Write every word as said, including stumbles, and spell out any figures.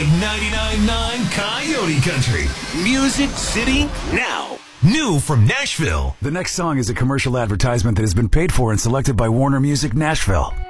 ninety-nine point nine Coyote Country. Music City Now. New from Nashville. The next song is a commercial advertisement that has been paid for and selected by Warner Music Nashville.